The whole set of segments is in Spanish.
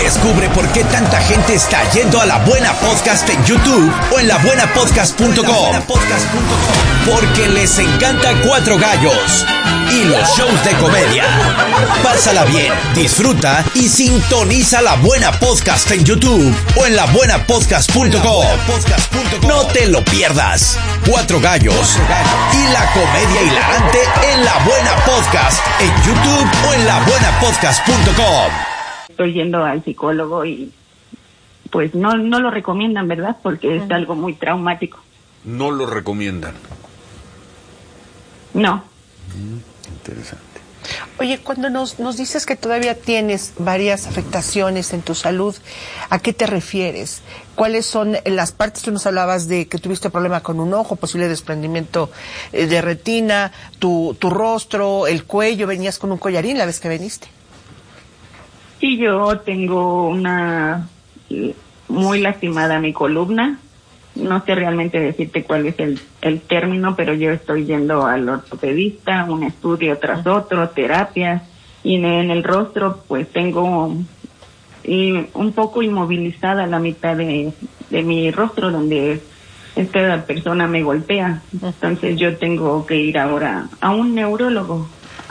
Descubre por qué tanta gente está yendo a La Buena Podcast en YouTube o en labuenapodcast.com. Porque les encanta Cuatro Gallos y los shows de comedia. Pásala bien, disfruta y sintoniza La Buena Podcast en YouTube o en labuenapodcast.com. No te lo pierdas. Cuatro Gallos y la comedia hilarante en La Buena Podcast en YouTube o en labuenapodcast.com. Estoy yendo al psicólogo y pues no lo recomiendan, ¿verdad? Porque es algo muy traumático. ¿No lo recomiendan? No. Interesante. Oye, cuando nos dices que todavía tienes varias afectaciones en tu salud, ¿a qué te refieres? ¿Cuáles son las partes? Tú nos hablabas de que tuviste problema con un ojo, posible desprendimiento de retina, tu rostro, el cuello, venías con un collarín la vez que viniste. Sí, yo tengo una muy lastimada mi columna. No sé realmente decirte cuál es el término, pero yo estoy yendo al ortopedista, un estudio tras otro, terapias, y en el rostro pues tengo un poco inmovilizada la mitad de mi rostro donde esta persona me golpea. Entonces yo tengo que ir ahora a un neurólogo.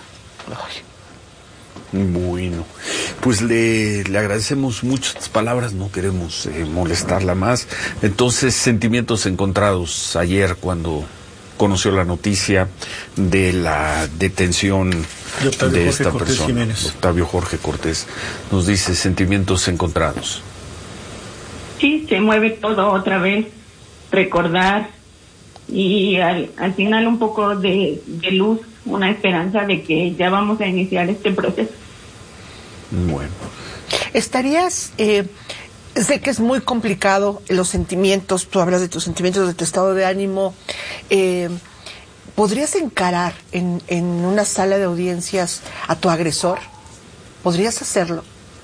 Bueno, pues le agradecemos mucho estas palabras, no queremos molestarla más. Entonces, sentimientos encontrados ayer cuando conoció la noticia de la detención de esta persona. Octavio Jorge Cortés nos dice sentimientos encontrados. Sí, se mueve todo otra vez, recordar y al final un poco de luz, una esperanza de que ya vamos a iniciar este proceso. Bueno. ¿Estarías, sé que es muy complicado los sentimientos, tú hablas de tus sentimientos, de tu estado de ánimo, ¿podrías encarar en una sala de audiencias a tu agresor? ¿Podrías hacerlo?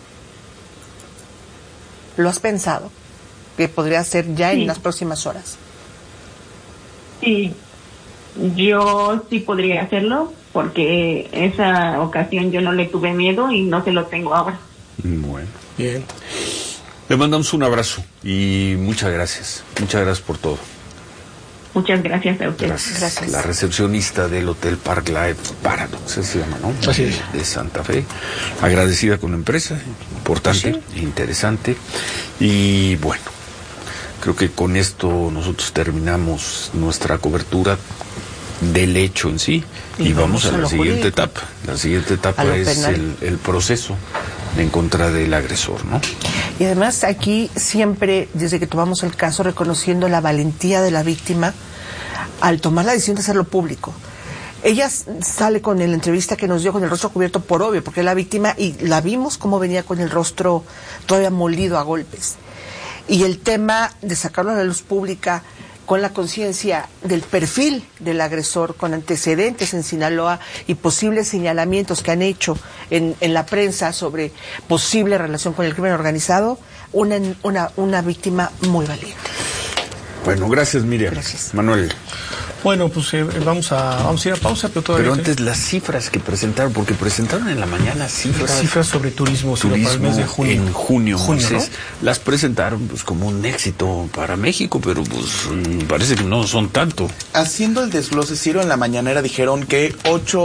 ¿Lo has pensado? ¿Que podría ser ya en las próximas horas? Sí, yo sí podría hacerlo, porque esa ocasión yo no le tuve miedo y no se lo tengo ahora. Bueno. Bien. Le mandamos un abrazo y muchas gracias. Muchas gracias por todo. Muchas gracias a usted. Gracias. La recepcionista del Hotel Park Life Paradox, se llama, ¿no? Así es. De Santa Fe. Agradecida con la empresa, importante, interesante. Y bueno, creo que con esto nosotros terminamos nuestra cobertura del hecho en sí y vamos a la siguiente etapa. La siguiente etapa es el proceso en contra del agresor, ¿no? Y además aquí siempre, desde que tomamos el caso, reconociendo la valentía de la víctima al tomar la decisión de hacerlo público. Ella sale con la entrevista que nos dio con el rostro cubierto por obvio, porque es la víctima y la vimos cómo venía con el rostro todavía molido a golpes. Y el tema de sacarlo a la luz pública con la conciencia del perfil del agresor, con antecedentes en Sinaloa y posibles señalamientos que han hecho en la prensa sobre posible relación con el crimen organizado, una víctima muy valiente. Bueno, gracias, Miriam. Gracias. Manuel. Bueno, pues vamos a ir a pausa, pero todavía... Pero antes las cifras que presentaron, porque presentaron en la mañana cifras sobre turismo para el mes de junio. En junio, Moisés, ¿no? Las presentaron pues como un éxito para México, pero pues parece que no son tanto. Haciendo el desglose, Ciro, en la mañanera dijeron que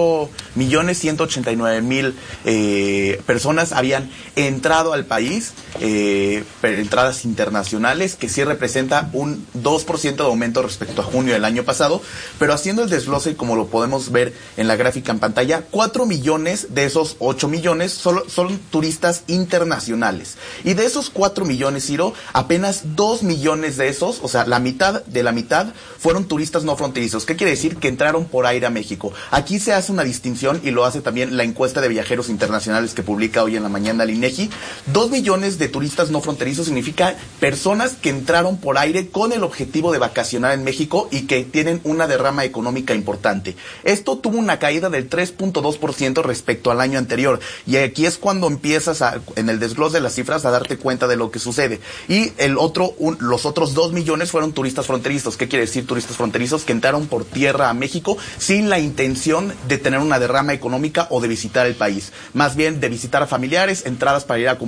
8.189.000 personas habían entrado al país, entradas internacionales, que sí representa un 2% de aumento respecto a junio del año pasado. Pero haciendo el desglose, como lo podemos ver en la gráfica en pantalla, 4 millones de esos 8 millones son turistas internacionales. Y de esos 4 millones, Ciro, apenas 2 millones de esos, o sea, la mitad de la mitad, fueron turistas no fronterizos. ¿Qué quiere decir? Que entraron por aire a México. Aquí se hace una distinción y lo hace también la encuesta de viajeros internacionales que publica hoy en la mañana el INEGI. 2 millones de turistas no fronterizos significa personas que entraron por aire con el objetivo de vacacionar en México y que tienen una derrama económica importante. Esto tuvo una caída del 3.2% respecto al año anterior. Y aquí es cuando empiezas en el desglose de las cifras a darte cuenta de lo que sucede. Y los otros 2 millones fueron turistas fronterizos. ¿Qué quiere decir turistas fronterizos? Que entraron por tierra a México sin la intención de tener una derrama económica o de visitar el país. Más bien de visitar a familiares, entradas para ir a